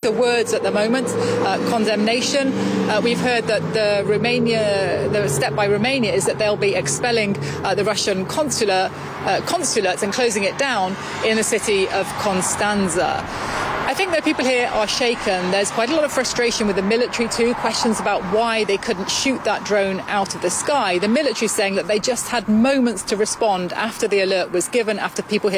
are words at the moment, condemnation. We've heard that the step by Romania is that they'll be expelling the Russian consulates and closing it down in the city of Constanza. I think that people here are shaken. There's quite a lot of frustration with the military too, questions about why they couldn't shoot that drone out of the sky. The military saying that they just had moments to respond after the alert was given, after people here